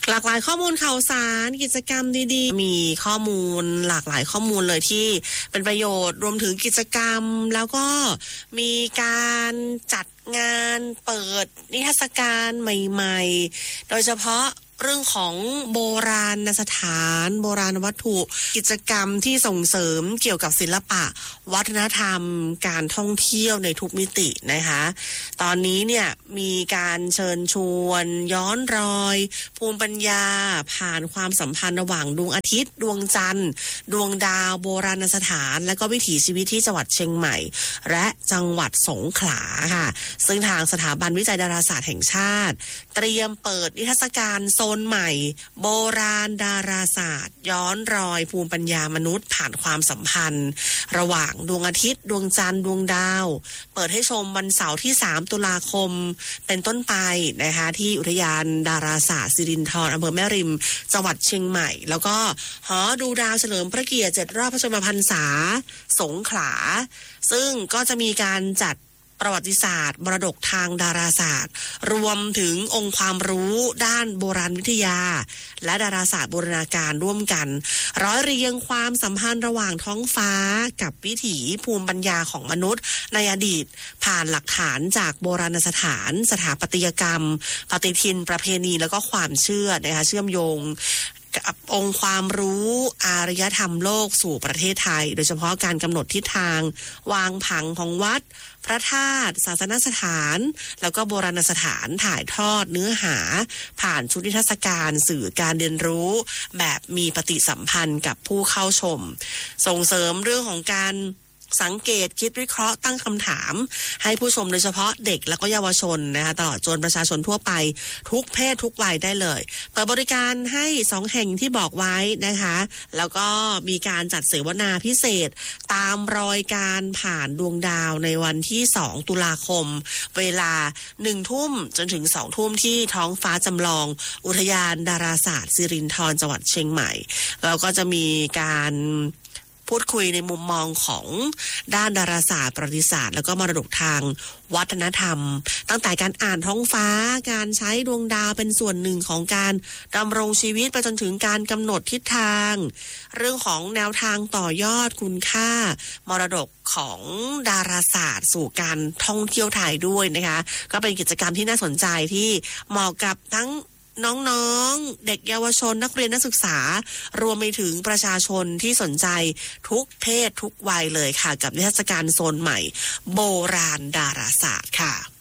หลากหลายข้อมูลข่าวสารกิจกรรมดีๆมีข้อมูลหลากหลายข้อมูลเลยที่เป็นประโยชน์รวมถึงกิจกรรมแล้วก็มีการจัดงานเปิดนิทรรศการใหม่ๆโดยเฉพาะเรื่องของโบราณสถานโบราณวัตถุกิจกรรมที่ส่งเสริมเกี่ยวกับศิลปะวัฒนธรรมการท่องเที่ยวในทุกมิตินะคะตอนนี้เนี่ยมีการเชิญชวนย้อนรอยภูมิปัญญาผ่านความสัมพันธ์ระหว่างดวงอาทิตย์ดวงจันทร์ดวงดาวโบราณสถานและก็วิถีชีวิตที่จังหวัดเชียงใหม่และจังหวัดสงขลาค่ะซึ่งทางสถาบันวิจัยดาราศาสตร์แห่งชาติเตรียมเปิดนิทรรศการโซนใหม่โบราณดาราศาสตร์ย้อนรอยภูมิปัญญามนุษย์ผ่านความสัมพันธ์ระหว่างดวงอาทิตย์ดวงจันทร์ดวงดาวเปิดให้ชมวันเสาร์ที่3ตุลาคมเป็นต้นไปนะคะที่อุทยานดาราศาสตร์สิรินธรอำเภอแม่ริมจังหวัดเชียงใหม่แล้วก็หอดูดาวเฉลิมพระเกียรติ7 รอบพระชนมพรรษาสงขลาซึ่งก็จะมีการจัดประวัติศาสตร์มรดกทางดาราศาสตร์รวมถึงองค์ความรู้ด้านโบราณวิทยาและดาราศาสตร์บูรณาการร่วมกันร้อยเรียงความสัมพันธ์ระหว่างท้องฟ้ากับวิถีภูมิปัญญาของมนุษย์ในอดีตผ่านหลักฐานจากโบราณสถานสถาปัตยกรรมปฏิทินประเพณีแล้วก็ความเชื่อนะคะเชื่อมโยงกับองค์ความรู้อารยธรรมโลกสู่ประเทศไทยโดยเฉพาะการกำหนดทิศทางวางผังของวัดพระธาตุศาสนสถานแล้วก็โบราณสถานถ่ายทอดเนื้อหาผ่านชุดนิทรรศการสื่อการเรียนรู้แบบมีปฏิสัมพันธ์กับผู้เข้าชมส่งเสริมเรื่องของการสังเกตคิดวิเคราะห์ตั้งคำถามให้ผู้ชมโดยเฉพาะเด็กและก็เยาวชนนะคะตลอดจนประชาชนทั่วไปทุกเพศทุกวัยได้เลยเปิดบริการให้2แห่งที่บอกไว้นะคะแล้วก็มีการจัดเสวนาพิเศษตามรอยการผ่านดวงดาวในวันที่2ตุลาคมเวลา 1 ทุ่มจนถึง2 ทุ่มที่ท้องฟ้าจำลองอุทยานดาราศาสตร์สิรินธรจังหวัดเชียงใหม่แล้วก็จะมีการพูดคุยในมุมมองของด้านดาราศาสตร์ประวัติศาสตร์แล้วก็มรดกทางวัฒนธรรมตั้งแต่การอ่านท้องฟ้าการใช้ดวงดาวเป็นส่วนหนึ่งของการดำรงชีวิตไปจนถึงการกำหนดทิศทางเรื่องของแนวทางต่อยอดคุณค่ามรดกของดาราศาสตร์สู่การท่องเที่ยวไทยด้วยนะคะก็เป็นกิจกรรมที่น่าสนใจที่เหมาะกับทั้งน้องๆเด็กเยาวชนนักเรียนนักศึกษารวมไปถึงประชาชนที่สนใจทุกเพศทุกวัยเลยค่ะกับนิทรรศการโซนใหม่โบราณดาราศาสตร์ค่ะ